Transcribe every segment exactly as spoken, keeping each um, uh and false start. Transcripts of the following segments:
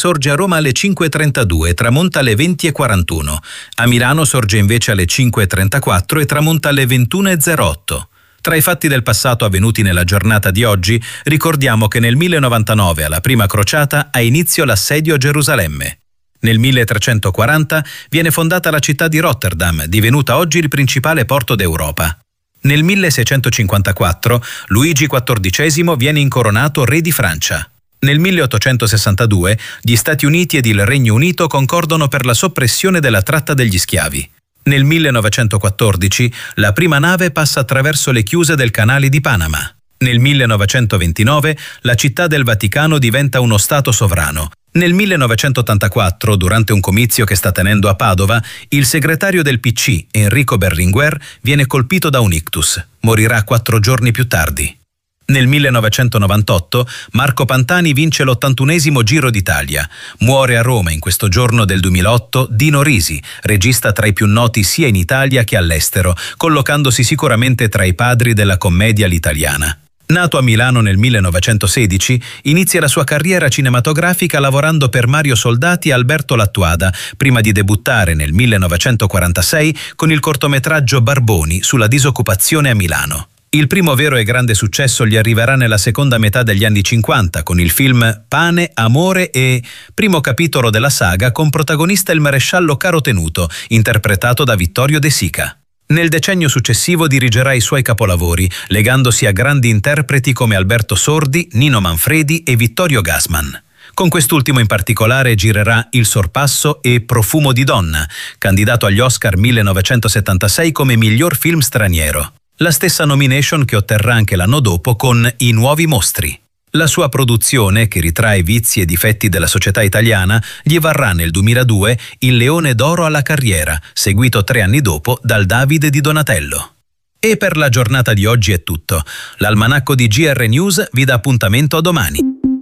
sorge a Roma alle cinque e trentadue e tramonta alle venti e quarantuno. A Milano sorge invece alle cinque e trentaquattro e tramonta alle ventuno e zero otto. Tra i fatti del passato avvenuti nella giornata di oggi, ricordiamo che nel millenovantanove, alla prima crociata, ha inizio l'assedio a Gerusalemme. Nel milletrecentoquaranta viene fondata la città di Rotterdam, divenuta oggi il principale porto d'Europa. Nel milleseicentocinquantaquattro Luigi quattordicesimo viene incoronato re di Francia. Nel milleottocentosessantadue gli Stati Uniti ed il Regno Unito concordano per la soppressione della tratta degli schiavi. Nel millenovecentoquattordici la prima nave passa attraverso le chiuse del canale di Panama. Nel millenovecentoventinove la città del Vaticano diventa uno Stato sovrano. Nel millenovecentottantaquattro, durante un comizio che sta tenendo a Padova, il segretario del P C, Enrico Berlinguer, viene colpito da un ictus. Morirà quattro giorni più tardi. Nel millenovecentonovantotto Marco Pantani vince l'ottantunesimo Giro d'Italia. Muore a Roma in questo giorno del duemilaotto Dino Risi, regista tra i più noti sia in Italia che all'estero, collocandosi sicuramente tra i padri della commedia all'italiana. Nato a Milano nel millenovecentosedici, inizia la sua carriera cinematografica lavorando per Mario Soldati e Alberto Lattuada, prima di debuttare nel millenovecentoquarantasei con il cortometraggio Barboni sulla disoccupazione a Milano. Il primo vero e grande successo gli arriverà nella seconda metà degli anni cinquanta con il film Pane, amore e primo capitolo della saga con protagonista il maresciallo Caro Tenuto, interpretato da Vittorio De Sica. Nel decennio successivo dirigerà i suoi capolavori, legandosi a grandi interpreti come Alberto Sordi, Nino Manfredi e Vittorio Gassman. Con quest'ultimo in particolare girerà Il sorpasso e Profumo di donna, candidato agli Oscar millenovecentosettantasei come miglior film straniero. La stessa nomination che otterrà anche l'anno dopo con I nuovi mostri. La sua produzione, che ritrae vizi e difetti della società italiana, gli varrà nel duemiladue il Leone d'Oro alla carriera, seguito tre anni dopo dal Davide di Donatello. E per la giornata di oggi è tutto. L'almanacco di G R News vi dà appuntamento a domani.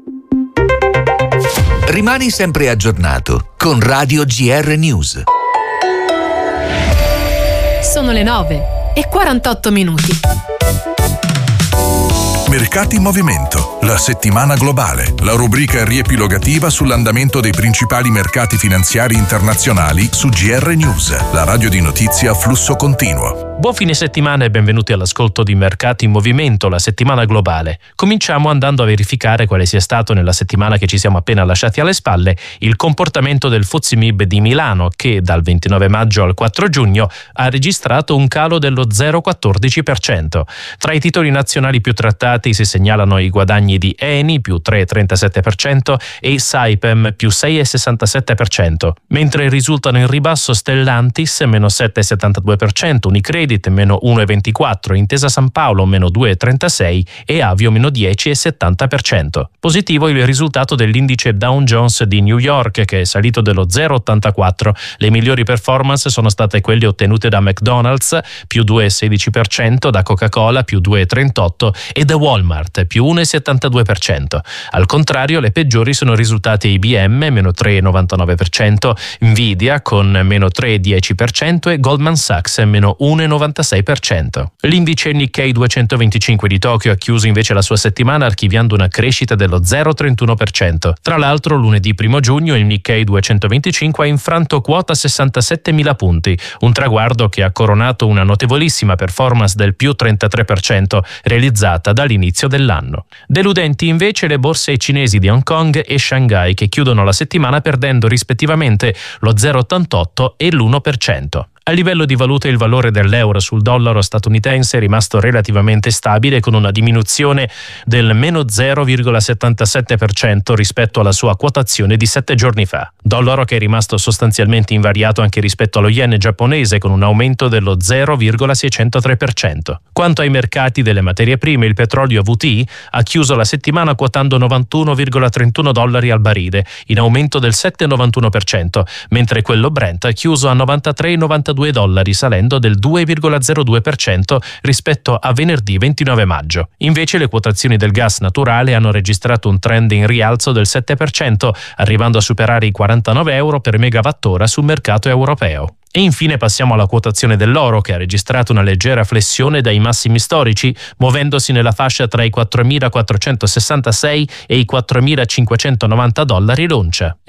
Rimani sempre aggiornato con Radio G R News. Sono le nove e quarantotto minuti. Mercati in movimento, la settimana globale, la rubrica riepilogativa sull'andamento dei principali mercati finanziari internazionali su G R News, la radio di notizia a flusso continuo. Buon fine settimana e benvenuti all'ascolto di Mercati in Movimento, la settimana globale. Cominciamo andando a verificare quale sia stato nella settimana che ci siamo appena lasciati alle spalle il comportamento del F T S E M I B di Milano che dal ventinove maggio al quattro giugno ha registrato un calo dello zero virgola quattordici per cento. Tra i titoli nazionali più trattati si segnalano i guadagni di Eni più tre virgola trentasette per cento e Saipem più sei virgola sessantasette per cento, mentre risultano in ribasso Stellantis meno sette virgola settantadue per cento, Unicredit meno uno virgola ventiquattro per cento, Intesa San Paolo meno due virgola trentasei per cento e Avio meno dieci virgola settanta per cento. Positivo il risultato dell'indice Dow Jones di New York che è salito dello zero virgola ottantaquattro per cento. Le migliori performance sono state quelle ottenute da McDonald's più due virgola sedici per cento, da Coca-Cola più due virgola trentotto per cento e da Walmart più uno virgola settantadue per cento. Al contrario, le peggiori sono risultate I B M meno tre virgola novantanove per cento, Nvidia con meno tre virgola dieci per cento e Goldman Sachs meno uno virgola novantasei per cento. L'indice Nikkei duecentoventicinque di Tokyo ha chiuso invece la sua settimana archiviando una crescita dello zero virgola trentuno per cento. Tra l'altro, lunedì primo giugno il Nikkei duecentoventicinque ha infranto quota sessantasettemila punti, un traguardo che ha coronato una notevolissima performance del più trentatré per cento realizzata dall'inizio dell'anno. Deludenti invece le borse cinesi di Hong Kong e Shanghai che chiudono la settimana perdendo rispettivamente lo zero virgola ottantotto e l'uno per cento. A livello di valuta il valore dell'euro sul dollaro statunitense è rimasto relativamente stabile con una diminuzione del meno zero virgola settantasette per cento rispetto alla sua quotazione di sette giorni fa. Dollaro che è rimasto sostanzialmente invariato anche rispetto allo yen giapponese con un aumento dello zero virgola seicentotré per cento. Quanto ai mercati delle materie prime, il petrolio W T I ha chiuso la settimana quotando novantuno virgola trentuno dollari al barile, in aumento del sette virgola novantuno per cento, mentre quello Brent ha chiuso a novantatré virgola novantadue dollari, salendo del due virgola zero due per cento rispetto a venerdì ventinove maggio. Invece le quotazioni del gas naturale hanno registrato un trend in rialzo del sette per cento, arrivando a superare i quarantanove euro per megawattora sul mercato europeo. E infine passiamo alla quotazione dell'oro che ha registrato una leggera flessione dai massimi storici, muovendosi nella fascia tra i quattromilaquattrocentosessantasei e i quattromilacinquecentonovanta dollari l'oncia.